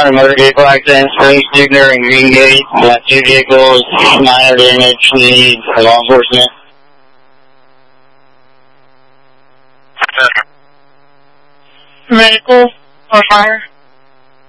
a motor vehicle accident, Spring Stigner and Green Gate. 2 vehicles, minor damage, need law enforcement. Medical or fire?